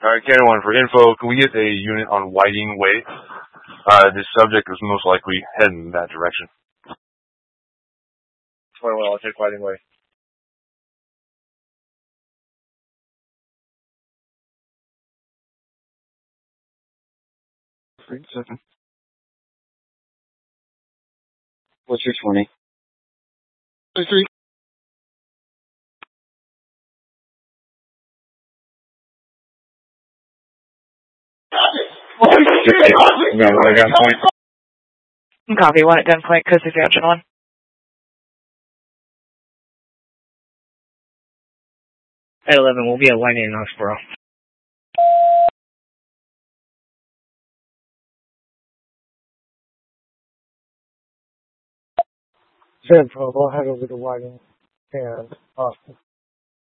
Alright, Cannon 1, for info, can we get a unit on Whiting Way? This subject is most likely heading in that direction. Well, I'll take Whiting Way. 3 seconds. What's your 20? 23. I got point. Copy, 1 at gunpoint, Coast Expansion 1. At 11, we'll be at Whiting in Oxborough. 10-12, I'll head over to Whiting and Austin.